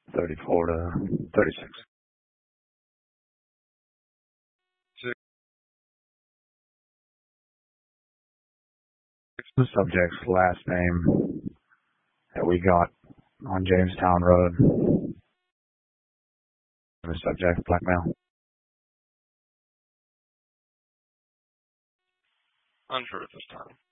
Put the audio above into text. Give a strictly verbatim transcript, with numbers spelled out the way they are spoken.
thirty-four to thirty-six. The subject's last name that we got on Jamestown Road. The subject, blackmail. Unsure at this time.